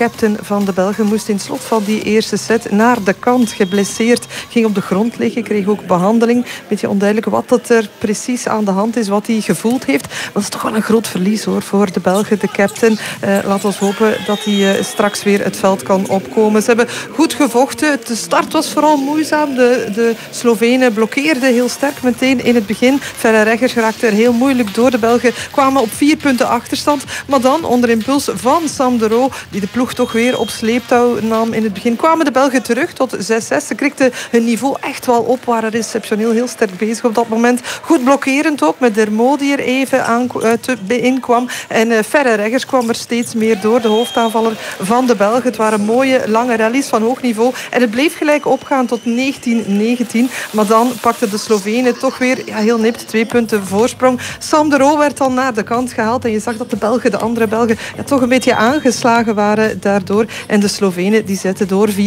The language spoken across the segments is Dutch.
captain van de Belgen, moest in het slot van die eerste set naar de kant, geblesseerd. Ging op de grond liggen, kreeg ook behandeling. Beetje onduidelijk wat het er precies aan de hand is, wat hij gevoeld heeft. Maar dat is toch wel een groot verlies hoor, voor de Belgen, de captain. Laten we hopen dat hij straks weer het veld kan opkomen. Ze hebben goed gevochten. De start was vooral moeizaam. De Slovenen blokkeerden heel sterk meteen in het begin. Ferrer-Reggers raakte er heel moeilijk door. De Belgen kwamen op 4 punten achterstand. Maar dan, onder impuls van Sam de Roo, die de ploeg toch weer op sleeptouw nam in het begin, kwamen de Belgen terug tot 6-6. Ze kregen hun niveau echt wel op, waren receptioneel heel sterk bezig op dat moment. Goed blokkerend ook, met Dermot die er even inkwam. En Ferrer-Reggers kwam er steeds meer door, de hoofdaanvaller van de Belgen. Het waren mooie, lange rallies van hoog niveau. En het bleef gelijk opgaan tot 19-19. Maar dan pakten de Slovenen toch weer heel nipt 2 punten voorsprong. Sam de Roo werd dan naar de kant gehaald. En je zag dat de andere Belgen toch een beetje aangeslagen waren daardoor. En de Slovenen die zetten door. 24-21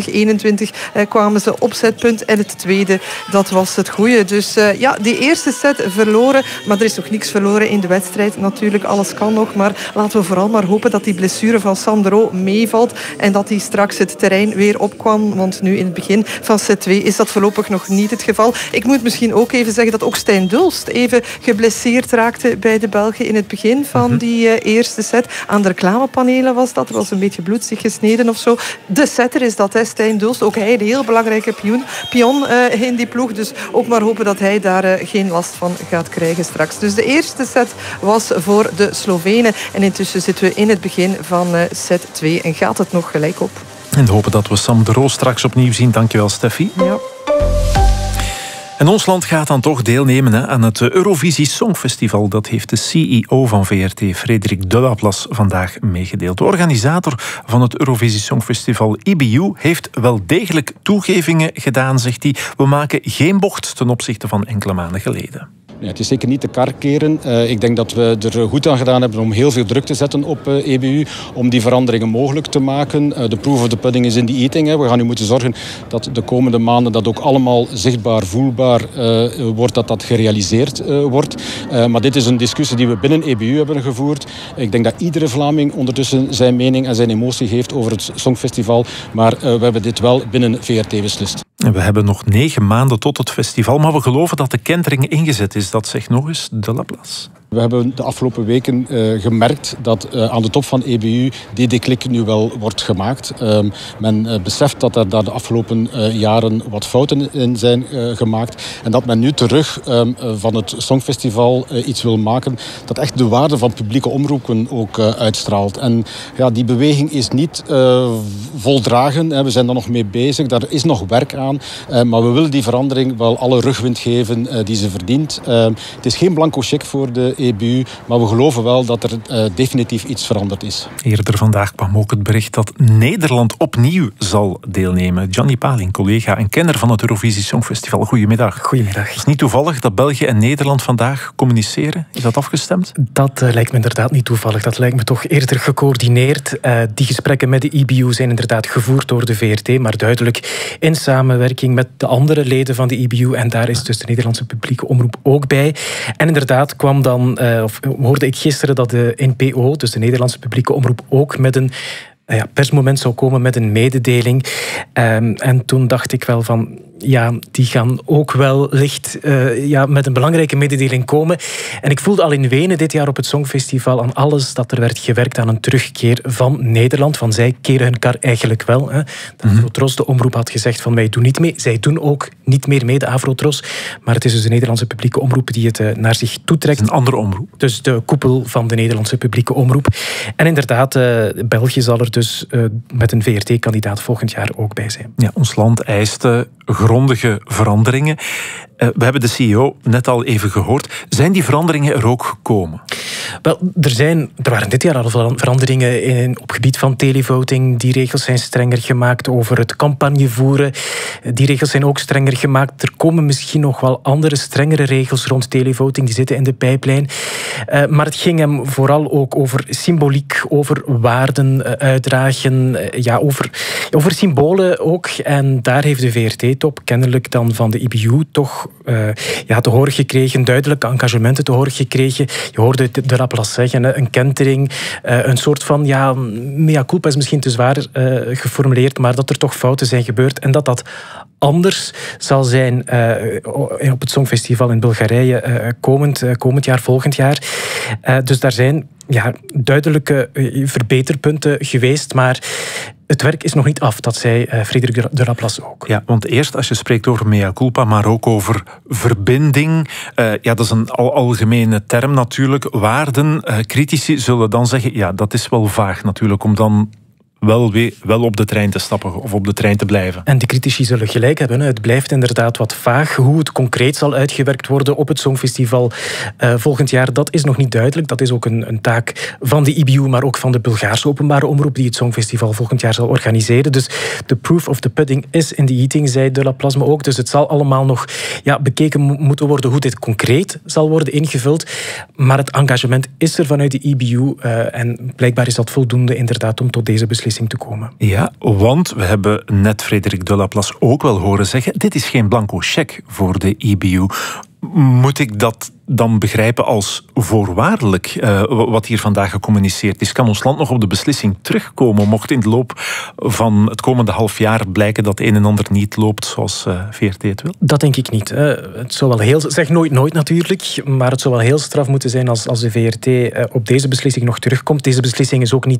kwamen ze op setpunt. En het tweede, dat was het goede. Dus die eerste set verloren. Maar er is nog niks verloren in de wedstrijd. Natuurlijk, alles kan nog. Maar laten we vooral maar hopen dat die blessure van Sam de Roo meevalt. En dat hij straks het terrein weer opkwam. Want nu in het begin van set 2 is dat voorlopig nog niet het geval. Ik moet misschien ook even zeggen dat ook Stijn Dulst even geblesseerd raakte bij de Belgen in het begin van die eerste set. Aan de reclamepanelen was dat. Er was een beetje bloed zich gesneden of zo. De setter is dat, Stijn Dulst. Ook hij, de heel belangrijke pion in die ploeg. Dus ook maar hopen dat hij daar geen last van gaat krijgen straks. Dus de eerste set was voor de Slovenen. En intussen zitten we in het begin van set 2 en gaat het nog gelijk op. En hopen dat we Sam de Roo straks opnieuw zien. Dankjewel, Steffi. Ja. En ons land gaat dan toch deelnemen aan het Eurovisie Songfestival. Dat heeft de CEO van VRT, Frederik De Laplace, vandaag meegedeeld. De organisator van het Eurovisie Songfestival, EBU, heeft wel degelijk toegevingen gedaan, zegt hij. We maken geen bocht ten opzichte van enkele maanden geleden. Ja, het is zeker niet te kar keren. Ik denk dat we er goed aan gedaan hebben om heel veel druk te zetten op EBU, om die veranderingen mogelijk te maken. De proof of the pudding is in the eating. We gaan nu moeten zorgen dat de komende maanden dat ook allemaal zichtbaar, voelbaar wordt, dat gerealiseerd wordt. Maar dit is een discussie die we binnen EBU hebben gevoerd. Ik denk dat iedere Vlaming ondertussen zijn mening en zijn emotie heeft over het Songfestival. Maar we hebben dit wel binnen VRT beslist. We hebben nog 9 maanden tot het festival, maar we geloven dat de kentering ingezet is. Dat zegt nog eens De Laplace. We hebben de afgelopen weken gemerkt dat aan de top van EBU die déclic nu wel wordt gemaakt. Men beseft dat er daar de afgelopen jaren wat fouten in zijn gemaakt. En dat men nu terug van het Songfestival iets wil maken dat echt de waarde van publieke omroepen ook uitstraalt. En ja, die beweging is niet voldragen. We zijn daar nog mee bezig. Daar is nog werk aan. Maar we willen die verandering wel alle rugwind geven die ze verdient. Het is geen blanco cheque voor de EBU, maar we geloven wel dat er definitief iets veranderd is. Eerder vandaag kwam ook het bericht dat Nederland opnieuw zal deelnemen. Gianni Paling, collega en kenner van het Eurovisie Songfestival. Goedemiddag. Goedemiddag. Het is niet toevallig dat België en Nederland vandaag communiceren. Is dat afgestemd? Dat lijkt me inderdaad niet toevallig. Dat lijkt me toch eerder gecoördineerd. Die gesprekken met de EBU zijn inderdaad gevoerd door de VRT, maar duidelijk in samenwerking met de andere leden van de EBU. En daar is dus de Nederlandse publieke omroep ook bij. En inderdaad kwam dan, hoorde ik gisteren dat de NPO, dus de Nederlandse publieke omroep, ook met een persmoment zou komen met een mededeling. En toen dacht ik wel van, ja, die gaan ook wel licht met een belangrijke mededeling komen. En ik voelde al in Wenen dit jaar op het Songfestival aan alles dat er werd gewerkt aan een terugkeer van Nederland. Van zij keren hun kar eigenlijk wel. Hè. De Afro-Tros, de omroep, had gezegd van wij doen niet mee. Zij doen ook niet meer mee, de Afro-Tros. Maar het is dus de Nederlandse publieke omroep die het naar zich toetrekt. Een andere omroep. Dus de koepel van de Nederlandse publieke omroep. En inderdaad, België zal er dus met een VRT-kandidaat volgend jaar ook bij zijn. Ja, ons land eist grondige veranderingen. We hebben de CEO net al even gehoord. Zijn die veranderingen er ook gekomen? Wel, er waren dit jaar al veranderingen op gebied van televoting. Die regels zijn strenger gemaakt over het campagne voeren. Die regels zijn ook strenger gemaakt. Er komen misschien nog wel andere, strengere regels rond televoting. Die zitten in de pijplijn. Maar het ging hem vooral ook over symboliek, over waarden uitdragen, over symbolen ook. En daar heeft de VRT-top top kennelijk dan van de IBU toch te horen gekregen, duidelijke engagementen te horen gekregen. Je hoorde de Laplace zeggen, een kentering, een soort van, mea culpa is misschien te zwaar geformuleerd, maar dat er toch fouten zijn gebeurd en dat anders zal zijn op het Songfestival in Bulgarije komend jaar, volgend jaar. Dus daar zijn duidelijke verbeterpunten geweest, dat het werk is nog niet af, dat zei Frédéric de Laplace ook. Ja, want eerst als je spreekt over mea culpa, maar ook over verbinding. Dat is een algemene term natuurlijk. Waarden. Critici zullen dan zeggen, dat is wel vaag natuurlijk, om dan wel op de trein te stappen of op de trein te blijven. En de critici zullen gelijk hebben. Het blijft inderdaad wat vaag. Hoe het concreet zal uitgewerkt worden op het Songfestival volgend jaar, dat is nog niet duidelijk. Dat is ook een taak van de IBU, maar ook van de Bulgaarse openbare omroep die het Songfestival volgend jaar zal organiseren. Dus de proof of the pudding is in the eating, zei de Laplace ook. Dus het zal allemaal nog bekeken moeten worden hoe dit concreet zal worden ingevuld. Maar het engagement is er vanuit de IBU en blijkbaar is dat voldoende inderdaad om tot deze beslissing te komen. Ja, want we hebben net Frédéric de Laplace ook wel horen zeggen, dit is geen blanco cheque voor de IBU. Moet ik dat dan begrijpen als voorwaardelijk, wat hier vandaag gecommuniceerd is? Kan ons land nog op de beslissing terugkomen, mocht in de loop van het komende half jaar blijken dat een en ander niet loopt zoals VRT het wil? Dat denk ik niet. Het zou wel zeg nooit natuurlijk, maar het zou wel heel straf moeten zijn als de VRT op deze beslissing nog terugkomt. Deze beslissing is ook niet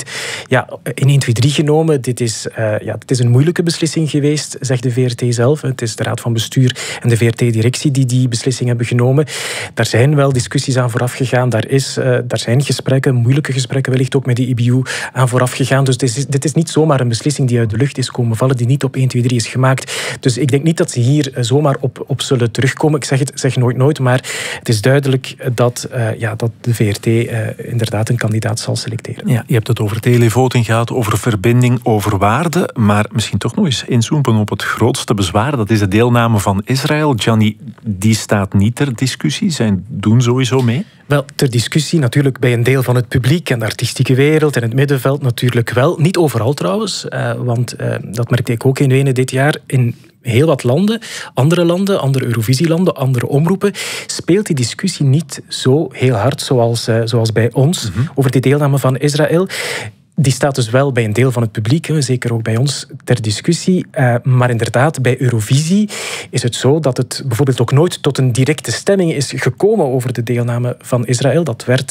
in 1, 2, 3 genomen. Dit is een moeilijke beslissing geweest, zegt de VRT zelf. Het is de Raad van Bestuur en de VRT-directie die beslissing hebben genomen. Daar zijn wel discussies aan vooraf gegaan. Daar zijn gesprekken, moeilijke gesprekken wellicht ook met de IBU aan vooraf gegaan. Dus dit is niet zomaar een beslissing die uit de lucht is komen vallen, die niet op 1, 2, 3 is gemaakt. Dus ik denk niet dat ze hier zomaar op zullen terugkomen. Ik zeg nooit, maar het is duidelijk dat de VRT inderdaad een kandidaat zal selecteren. Ja, je hebt het over televoting gehad, over verbinding, over waarde, maar misschien toch nog eens inzoomen op het grootste bezwaar. Dat is de deelname van Israël. Gianni, die staat niet ter discussie. Zij doen sowieso mee? Wel, ter discussie natuurlijk bij een deel van het publiek en de artistieke wereld en het middenveld natuurlijk wel. Niet overal trouwens, want dat merkte ik ook in Wenen dit jaar. In heel wat landen, andere Eurovisielanden, andere omroepen, speelt die discussie niet zo heel hard zoals bij ons over die deelname van Israël. Die staat dus wel bij een deel van het publiek, zeker ook bij ons, ter discussie. Maar inderdaad, bij Eurovisie is het zo dat het bijvoorbeeld ook nooit tot een directe stemming is gekomen over de deelname van Israël. Dat werd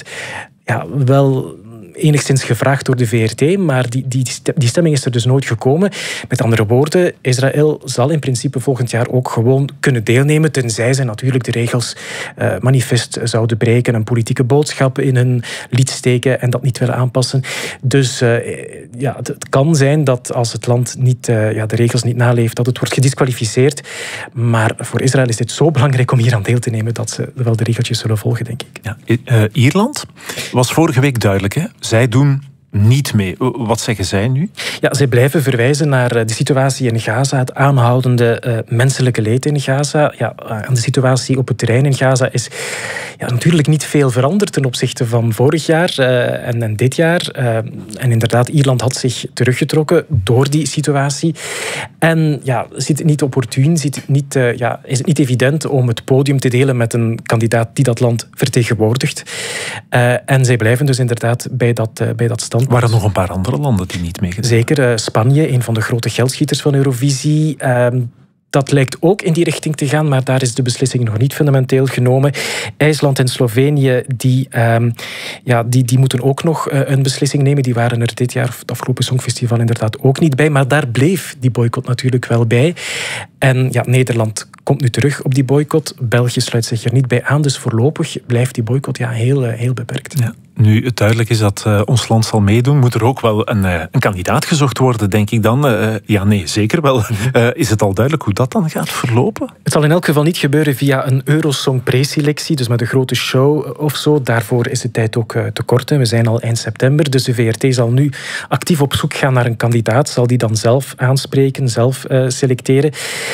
wel enigszins gevraagd door de VRT, maar die stemming is er dus nooit gekomen. Met andere woorden, Israël zal in principe volgend jaar ook gewoon kunnen deelnemen, tenzij ze natuurlijk de regels manifest zouden breken, een politieke boodschap in hun lied steken en dat niet willen aanpassen. Dus het kan zijn dat als het land niet, de regels niet naleeft, dat het wordt gedisqualificeerd. Maar voor Israël is dit zo belangrijk om hier aan deel te nemen dat ze wel de regeltjes zullen volgen, denk ik. Ja. Ierland was vorige week duidelijk, hè? Zij doen niet mee. Wat zeggen zij nu? Ja, zij blijven verwijzen naar de situatie in Gaza, het aanhoudende menselijke leed in Gaza. Aan de situatie op het terrein in Gaza is natuurlijk niet veel veranderd ten opzichte van vorig jaar en dit jaar. En inderdaad, Ierland had zich teruggetrokken door die situatie. En ziet het niet opportun, is het niet evident om het podium te delen met een kandidaat die dat land vertegenwoordigt. En zij blijven dus inderdaad bij dat standpunt. Waren er nog een paar andere landen die niet meegedaan? Zeker. Spanje, een van de grote geldschieters van Eurovisie. Dat lijkt ook in die richting te gaan, maar daar is de beslissing nog niet fundamenteel genomen. IJsland en Slovenië, die moeten ook nog een beslissing nemen. Die waren er dit jaar, het afgelopen Songfestival, inderdaad ook niet bij. Maar daar bleef die boycott natuurlijk wel bij. En Nederland komt nu terug op die boycott. België sluit zich er niet bij aan, dus voorlopig blijft die boycott heel beperkt. Ja. Nu het duidelijk is dat ons land zal meedoen, moet er ook wel een kandidaat gezocht worden, denk ik dan. Zeker wel. Is het al duidelijk hoe dat dan gaat verlopen? Het zal in elk geval niet gebeuren via een Eurosong preselectie, dus met een grote show of zo. Daarvoor is de tijd ook te kort. We zijn al eind september, dus de VRT zal nu actief op zoek gaan naar een kandidaat. Zal die dan zelf aanspreken, zelf selecteren.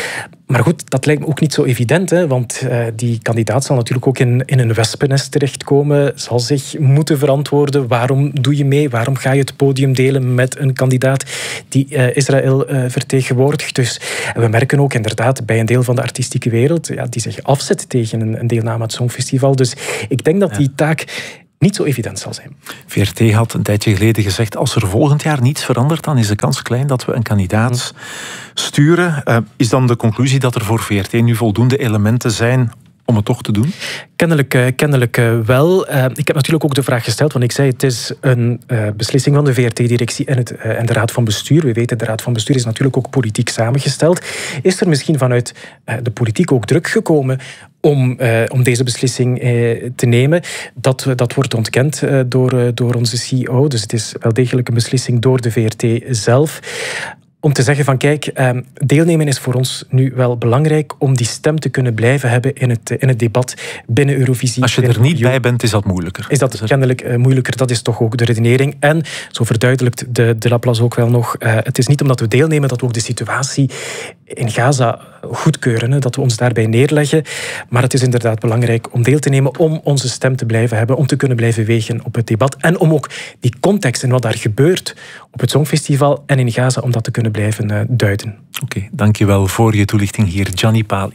Maar goed, dat lijkt me ook niet zo evident, hè, want die kandidaat zal natuurlijk ook in een wespennest terechtkomen, zal zich moeten verantwoorden. Waarom doe je mee? Waarom ga je het podium delen met een kandidaat die Israël vertegenwoordigt? Dus we merken ook inderdaad bij een deel van de artistieke wereld die zich afzet tegen een deelname aan het Songfestival. Dus ik denk dat die taak niet zo evident zal zijn. VRT had een tijdje geleden gezegd, als er volgend jaar niets verandert, dan is de kans klein dat we een kandidaat sturen. Is dan de conclusie dat er voor VRT nu voldoende elementen zijn om het toch te doen? Kennelijk wel. Ik heb natuurlijk ook de vraag gesteld, want ik zei het is een beslissing van de VRT-directie en de Raad van Bestuur. We weten, de Raad van Bestuur is natuurlijk ook politiek samengesteld. Is er misschien vanuit de politiek ook druk gekomen om deze beslissing te nemen? Dat wordt ontkend door onze CEO. Dus het is wel degelijk een beslissing door de VRT zelf. Om te zeggen van kijk, deelnemen is voor ons nu wel belangrijk om die stem te kunnen blijven hebben in het debat binnen Eurovisie. Als je er niet bij bent, is dat moeilijker. Is dat kennelijk moeilijker, dat is toch ook de redenering. En, zo verduidelijkt de Laplace ook wel nog, het is niet omdat we deelnemen dat we ook de situatie in Gaza goedkeuren, dat we ons daarbij neerleggen. Maar het is inderdaad belangrijk om deel te nemen, om onze stem te blijven hebben, om te kunnen blijven wegen op het debat. En om ook die context en wat daar gebeurt op het Songfestival en in Gaza, om dat te kunnen blijven duiden. Oké, dankjewel voor je toelichting hier, Gianni Paali.